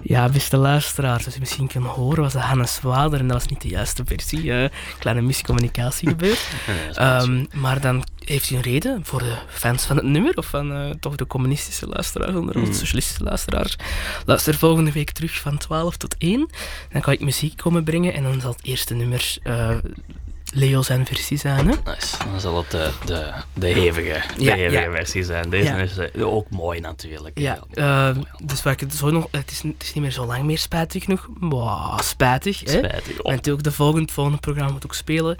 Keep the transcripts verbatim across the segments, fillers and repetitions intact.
Ja, beste luisteraars, zoals je misschien kan horen, was dat Hannes Wader en dat was niet de juiste versie. Uh, kleine miscommunicatie gebeurd. Ja, um, maar dan heeft u een reden voor de fans van het nummer, of van uh, toch de communistische luisteraars onder ons, mm. de socialistische luisteraars. Luister volgende week terug van twaalf tot één. Dan kan ik muziek komen brengen en dan zal het eerste nummer uh, Leo zijn versie zijn. Hè? Nice. Dan zal het de, de, de hevige, de ja, hevige ja. versie zijn. Deze ja. is uh, ook mooi natuurlijk. Ja, uh, dus waar ik het, zo nog, het, is, het is niet meer zo lang meer spijtig genoeg. Wow, spijtig. Hè? Spijtig. Oh. En natuurlijk de volgende, het volgende programma moet ook spelen.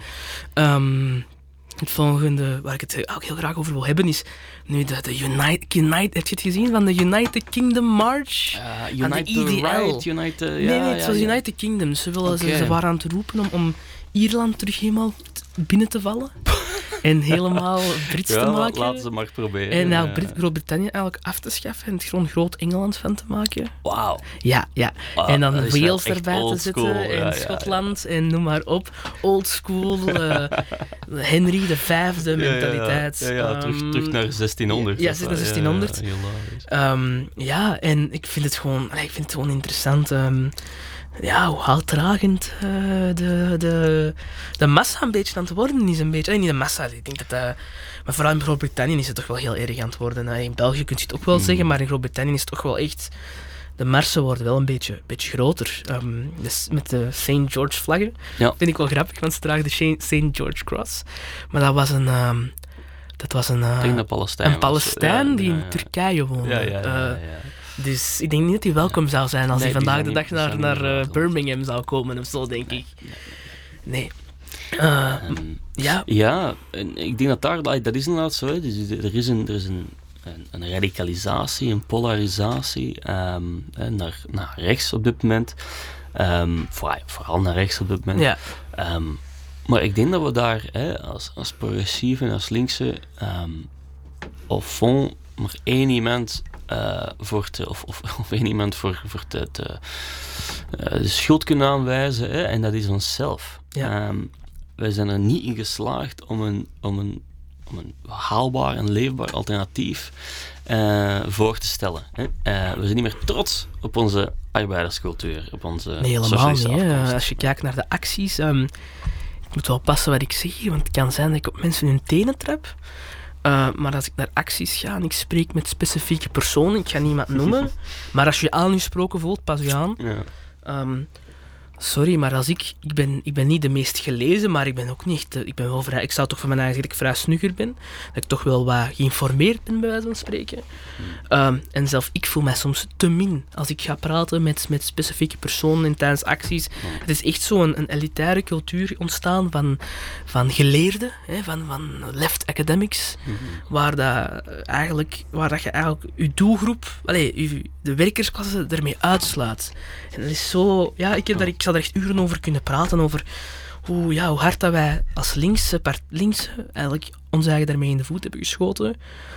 Um, het volgende waar ik het ook heel graag over wil hebben is nu de, de United, United... Heb je het gezien van de United Kingdom March? Uh, Unite the Right, Unite... Uh, nee, nee, het ja, was ja. United Kingdom. Ze, willen, okay. ze, ze waren aan het roepen om, om Ierland terug helemaal binnen te vallen. En helemaal Brits ja, te maken. Laten ze maar proberen. En nou, ja. Groot-Brittannië eigenlijk af te schaffen en het gewoon Groot-Engeland van te maken. Wauw. Ja, ja. Wow, en dan Wales erbij te zetten en ja, Schotland ja, ja. en noem maar op. Old school, uh, Henry de Vijfde mentaliteit. Ja, ja, ja, ja. Terug, um, terug naar zestienhonderd. Ja, terug naar zestienhonderd. Ja, ja, um, ja, en ik vind het gewoon, ik vind het gewoon interessant. Um, Ja, hoe haatdragend uh, de, de, de massa een beetje aan het worden is. Een beetje. Eh, niet de massa, ik denk dat... Uh, maar vooral in Groot-Brittannië is het toch wel heel erg aan het worden. Uh, in België kun je het ook wel mm. zeggen, maar in Groot-Brittannië is het toch wel echt... De marsen worden wel een beetje, beetje groter. Um, dus met de Saint George vlaggen. Ja. Vind ik wel grappig, want ze dragen de Saint George Cross. Maar dat was een... Um, dat was een... Uh, ik denk Palestijn een Palestijn ja, die ja, in ja. Turkije woonde. Ja, ja, ja, ja, ja. Uh, Dus ik denk niet dat hij welkom zou zijn als nee, hij vandaag de dag niet, naar, naar uh, Birmingham zou komen of zo, denk ik. Nee. Uh, um, ja. Ja, en ik denk dat daar, dat is inderdaad zo. Hè. Dus er is een, er is een, een, een radicalisatie, een polarisatie um, naar, naar rechts op dit moment. Um, voor, vooral naar rechts op dit moment. Ja. Um, maar ik denk dat we daar hè, als, als progressieve en als linkse um, au fond maar één iemand uh, voor te, of, of, of één iemand voor, voor te, te uh, de schuld kunnen aanwijzen, hè, en dat is onszelf. Ja. Um, wij zijn er niet in geslaagd om een, om een, om een haalbaar en leefbaar alternatief uh, voor te stellen. Hè. Uh, we zijn niet meer trots op onze arbeiderscultuur, op onze nee, helemaal niet. Hè. Als je kijkt naar de acties, um, ik moet wel passen wat ik zeg hier, want het kan zijn dat ik op mensen hun tenen trap. Uh, maar als ik naar acties ga en ik spreek met specifieke personen, ik ga niemand noemen, maar als je je aangesproken voelt, pas je aan. Ja. Um, sorry, maar als ik, ik ben, ik ben niet de meest gelezen, maar ik ben ook niet echt, ik ben wel vrij, ik zou toch van mijn eigen zeggen dat ik vrij snugger ben, dat ik toch wel wat geïnformeerd ben, bij wijze van spreken. Um, en zelf ik voel mij soms te min als ik ga praten met, met specifieke personen en tijdens acties. Het is echt zo een, een elitaire cultuur ontstaan van, van geleerden, hè, van, van left academics, mm-hmm. waar, dat eigenlijk, waar dat je eigenlijk je doelgroep, allez, je, de werkersklasse ermee uitsluit. En dat is zo, ja, ik, heb daar, ik zou daar echt uren over kunnen praten, over hoe, ja, hoe hard dat wij als linkse, part, linkse eigenlijk ons eigen daarmee in de voet hebben geschoten.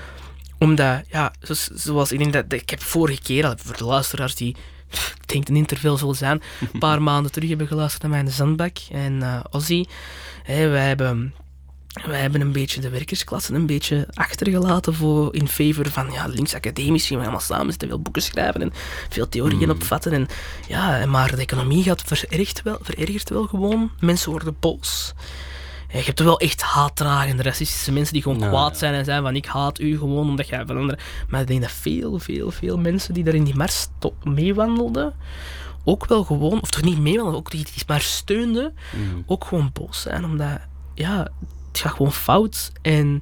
Omdat, ja, zoals, zoals ik denk dat, dat ik heb vorige keer, voor de luisteraars die, ik denk een interview zullen zijn, een paar maanden terug hebben geluisterd naar mij in de Zandbak en uh, Ozzy. Hey, wij hebben... Wij hebben een beetje de werkersklasse een beetje achtergelaten voor, in favor van ja, linksacademici, die allemaal samen zitten, veel boeken schrijven en veel theorieën mm. opvatten. En, ja, maar de economie gaat verergert wel, verergert wel gewoon. Mensen worden boos. Ja, je hebt er wel echt haatdragende racistische mensen die gewoon nou, kwaad ja. zijn en zijn van ik haat u gewoon omdat jij van anderen... Maar ik denk dat veel, veel, veel mensen die daar in die mars meewandelden, ook wel gewoon, of toch niet meewandelden, ook die, die maar steunden, mm. ook gewoon boos zijn, omdat... Ja, het gaat gewoon fout en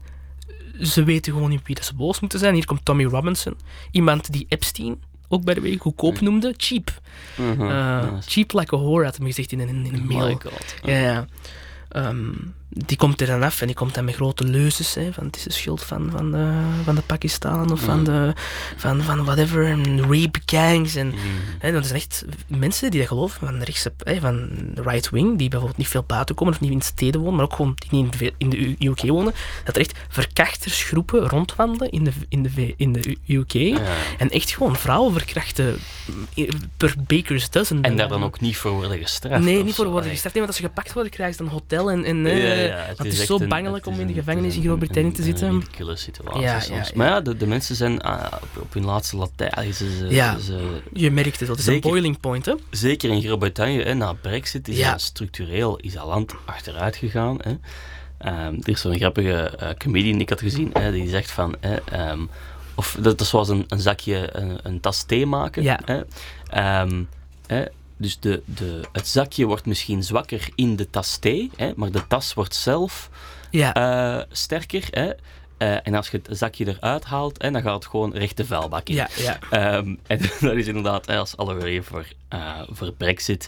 ze weten gewoon niet wie dat ze boos moeten zijn. Hier komt Tommy Robinson, iemand die Epstein ook bij de week goedkoop noemde. Cheap. Uh-huh, uh, nice. Cheap like a whore, had hij gezegd in een, in een mail. My God. Ja, ja. Um, die komt er dan af en die komt dan met grote leuzes, hè, van het is de schuld van, van, de, van de Pakistan of van, de, van, van whatever, en rape gangs. En, mm. hè, dat zijn echt mensen die dat geloven, van de, rechtse, hè, van de right wing, die bijvoorbeeld niet veel buiten komen of niet in steden wonen, maar ook gewoon die niet in de, in de U K wonen, dat er echt verkrachtersgroepen rondwandelen in de, in de, in de U K ja. en echt gewoon vrouwen verkrachten per baker's dozen. En daar dan ook niet voor worden gestraft? Nee, niet voor worden gestraft. Nee, want als ze gepakt worden, krijgen ze dan een hotel en, en ja, ja, ja, het want het is is echt zo een- bangelijk het om is in de een- gevangenis in het is een- Groot-Brittannië te een- zitten. Een ridiculele situatie Ja, soms. ja, ja. Maar ja, de, de mensen zijn ah, op, op hun laatste Latijn. Ze, ze, Ja. ze, Je merkt het, dat is Zeker. een boiling point, hè? zeker in Groot-Brittannië, hè, na Brexit, is Ja. dat structureel is dat land achteruit gegaan. Hè. Ehm, er is zo'n grappige eh, comedian die ik had gezien, hè, die zegt van... Hè, ehm, of dat, dat is zoals een, een zakje, een, een tas thee maken. Ja. Hè. Ehm, hè, dus de, de, het zakje wordt misschien zwakker in de tas thee, hè, maar de tas wordt zelf Ja. eh, sterker. Hè. Uh, en als je het zakje eruit haalt, hè, dan gaat het gewoon recht de vuilbak in. Ja, ja. Um, en dat is inderdaad, hè, als allegorie voor, uh, voor Brexit.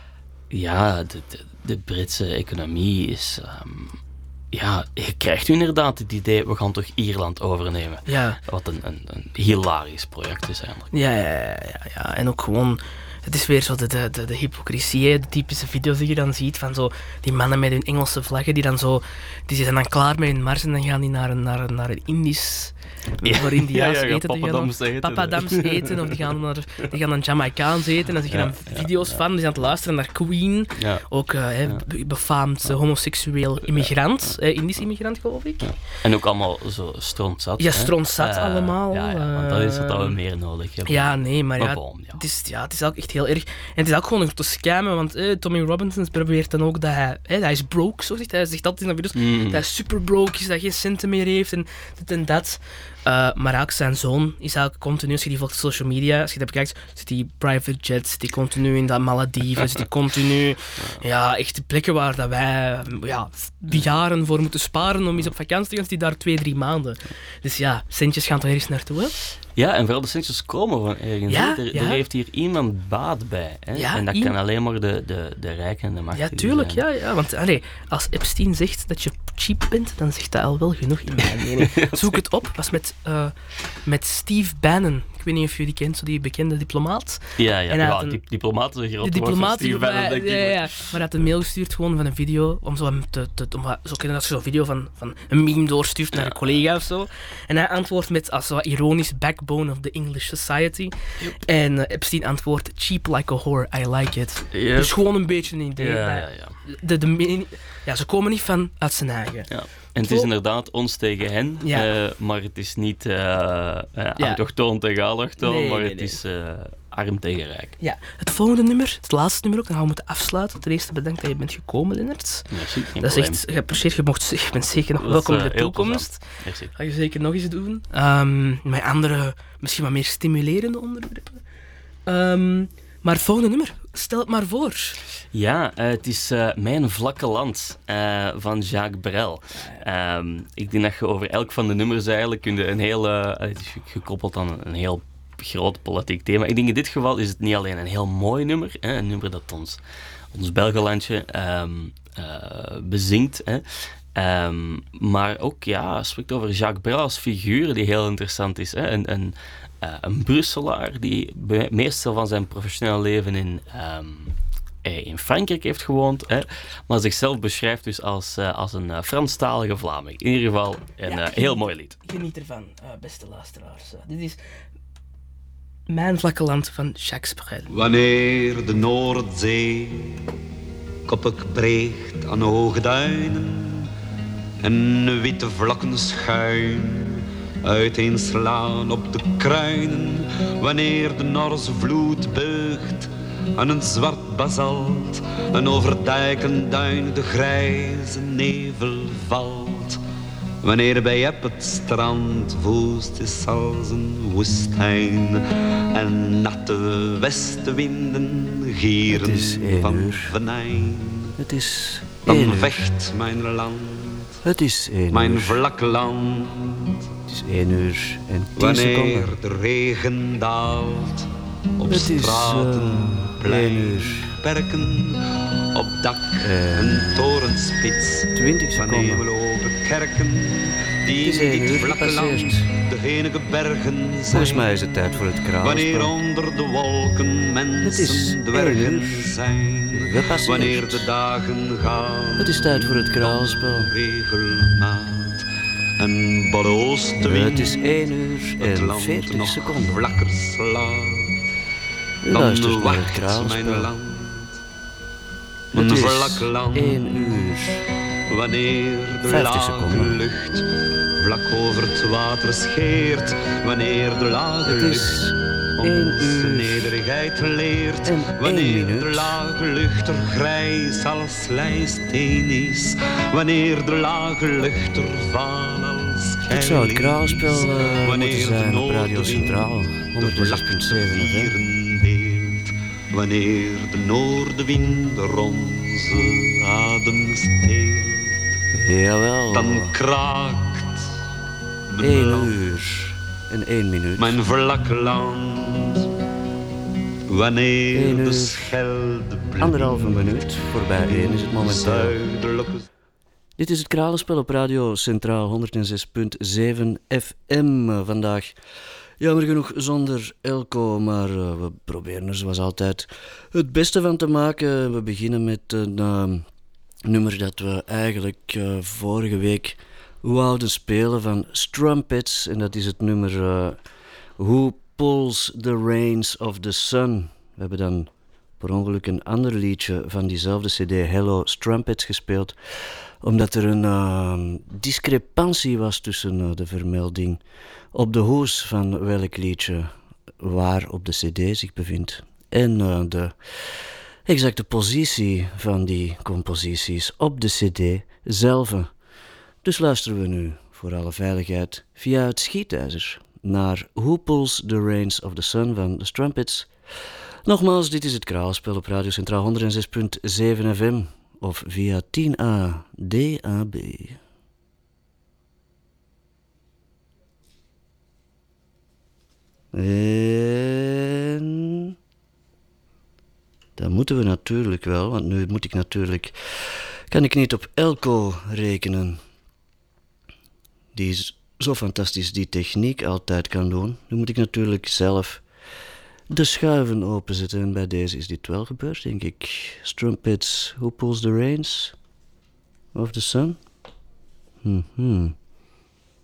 Ja, de, de, de Britse economie is... Um, ja, je krijgt inderdaad het idee, we gaan toch Ierland overnemen. Ja. Wat een, een, een hilarisch project is eigenlijk. Ja, ja, ja, ja, ja. En ook gewoon... Het is weer zo de, de, de, de hypocrisie, hè. De typische video's die je dan ziet van zo die mannen met hun Engelse vlaggen die dan zo... Die zijn dan klaar met hun mars en dan gaan die naar een, naar een, naar een Indisch... Ja. Voor Indiaans Ja, ja, ja, eten te gaan. papadams eten. Papadams eten. Of die gaan, naar, die gaan dan Jamaicaans eten. En dan zie je Ja, dan ja, video's ja. van. Die zijn aan het luisteren naar Queen. Ja. Ook uh, hè, Ja. be- befaamd uh, homoseksueel immigrant. Uh, Indisch immigrant, geloof ik. Ja. En ook allemaal zo strontzat. Ja, hè. strontzat Uh, allemaal. Ja, ja, want dat is wat we meer nodig hebben. Ja, nee, maar, Maar ja, bon, ja. Het, is, ja, het is ook echt heel erg. En het is ook gewoon om te scammen, want eh, Tommy Robinson probeert dan ook dat hij... Eh, hij is broke, zo zegt hij. Hij zegt altijd in de video's Mm. dat hij super broke is, dat hij geen centen meer heeft en dit en dat. Uh, maar ook zijn zoon is eigenlijk continu, als je die volgt op social media, als je dat bekijkt, zit die private jets, zit die continu in dat Malediven, zit die continu... Ja, echt de plekken waar dat wij ja, jaren voor moeten sparen om eens op vakantie te gaan, zit die daar twee, drie maanden. Dus ja, centjes gaan toch ergens naartoe, hè? Ja, en vooral de centjes komen van ergens. Ja, hè. Er, ja. er heeft hier iemand baat bij. Hè? Ja, en dat i- kan alleen maar de, de, de rijken en de machtigen Ja, tuurlijk. zijn. Ja, ja. Want allee, als Epstein zegt dat je cheap bent, dan zegt dat al wel genoeg in mijn mening. Zoek het op. was met, uh, met Steve Bannon. Ik weet niet of je die kent, zo die bekende diplomaat. Ja, ja, En hij ja had een- die diplomaat is een groot De woord voor diplomaat Steve die- Bannon, denk ik. ja, ja, ja. maar- Maar hij had een mail gestuurd gewoon van een video. Om zo hem te, te, om, zo kennen dat je zo'n video van, van een meme doorstuurt naar een collega of zo. En hij antwoordt met als zo ironisch backbone of the English society. En uh, Epstein antwoordt cheap like a whore, I like it. Yep. Dus gewoon een beetje een idee. Ja, Maar ja, ja. De, de, mening- ja, ze komen niet van uit zijn eigen. Ja. En het is Vol- inderdaad ons tegen hen, Ja. eh, maar het is niet uh, uh, autochtoon tegen allochtoon, Nee, maar nee, het nee. is uh, arm tegen rijk. Ja, het volgende nummer, het laatste nummer ook, dan gaan we moeten afsluiten. Ten eerste bedankt dat je bent gekomen, Lennart. Merci, geen Dat is probleem. echt geapprecieerd. Je, mocht, je bent zeker nog Dat welkom is, in uh, de heel toekomst. Merci. Ga je zeker nog eens doen. Um, met andere, misschien wat meer stimulerende onderwerpen. Um, maar het volgende nummer, stel het maar voor. Ja, uh, het is uh, Mijn Vlakke Land uh, van Jacques Brel. Um, ik denk dat je over elk van de nummers eigenlijk kunt een hele, uh, het is gekoppeld aan een heel groot politiek thema. Ik denk in dit geval is het niet alleen een heel mooi nummer, hè, een nummer dat ons, ons Belgenlandje um, uh, bezingt, hè. Um, maar ook, ja, spreekt over Jacques Brel als figuur die heel interessant is. Hè. Een, een, uh, een Brusselaar die be- meestal van zijn professioneel leven in... Um, in Frankrijk heeft gewoond, hè, maar zichzelf beschrijft dus als, uh, als een uh, Franstalige Vlaming. In ieder geval een Ja, uh, geniet- heel mooi lied. Geniet ervan, uh, beste luisteraars. Uh, dit is Mijn Vlakke Land van Jacques Brel. Wanneer de Noordzee koppig breekt aan hoge duinen en witte vlakken schuin uiteenslaan op de kruinen, wanneer de Norse vloed beugt aan een zwart basalt en over dijken duin de grijze nevel valt, wanneer bij Ep het strand woest is als een woestijn en natte westenwinden gieren Het is één van uur. venijn, Het is dan één uur. vecht mijn land, Het is één mijn uur. vlak land, Het is één uur en tien wanneer seconden. de regen daalt op Het is, straten, eh, plein, één uur. perken, op dak Eh, en torenspits, twintig van seconden. eeuwenoude kerken die Het is één in dit uur vlakke land gepasseerd. de enige bergen zijn. Volgens mij is het tijd voor het Wanneer kraalspel. onder de wolken Het is mensen één dwergen uur zijn. gepasseerd. Wanneer de dagen gaan Het is tijd voor het kraalspel. regelmaat en bolle oostenwind Het is één uur het en land veertig nog seconden. vlakker slaat. U Dan luistert naar het wacht mijn kraalspel. land, Het mijn is vlak land. één uur Wanneer de vijftig lage seconden. lucht vlak over het water scheert. Wanneer de lage Het is lucht één ons uur nederigheid leert. en één Wanneer minuut. de lage lucht er grijs als lijsteen is. Wanneer de lage lucht er vaal als Dit zou het geiling kralenspel is. uh, Wanneer moeten de zijn op Radio noordenwind Centraal, de honderdzes komma zeven F M. vieren deelt. Wanneer de noordenwind er onze adem steelt. Jawel. Dan kraakt mijn één land, uur en één minuut. mijn vlak land. Wanneer Eén de uur, Schelde Anderhalve minuut, voorbij één is het momenteel. zuidelijke Dit is het kralenspel op Radio Centraal honderdzes komma zeven F M. Vandaag jammer genoeg zonder Elko, maar uh, we proberen er zoals altijd het beste van te maken. We beginnen met een uh, nummer dat we eigenlijk uh, vorige week wouden spelen van Strumpets. En dat is het nummer uh, Who Pulls the Reins of the Sun. We hebben dan per ongeluk een ander liedje van diezelfde cd, Hello Strumpets, gespeeld, omdat er een uh, discrepantie was tussen uh, de vermelding op de hoes van welk liedje waar op de cd zich bevindt en uh, de exacte positie van die composities op de cd zelf. Dus luisteren we nu voor alle veiligheid via het schietijzer naar Who Pulls the Reins of the Sun van de Strumpets. Nogmaals, dit is het kralenspel op Radio Centraal honderdzes komma zeven F M of via tien A D A B. En dat moeten we natuurlijk wel, want nu moet ik natuurlijk, kan ik niet op Elko rekenen, die is zo fantastisch die techniek altijd kan doen. Nu moet ik natuurlijk zelf de schuiven openzetten en bij deze is dit wel gebeurd, denk ik. Strumpets, Who Pulls the Reins of the Sun? Hmm, hmm.